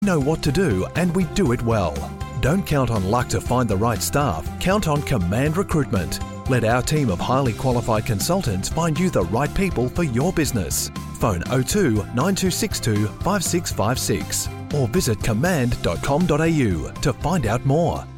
know what to do and we do it well. Don't count on luck to find the right staff. Count on Command Recruitment. Let our team of highly qualified consultants find you the right people for your business. Phone 02 9262 5656 or visit command.com.au to find out more.